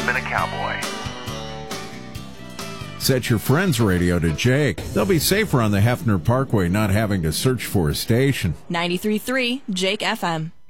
have been a cowboy. Set your friend's radio to Jake. They'll be safer on the Hefner Parkway not having to search for a station. 93.3 Jake FM.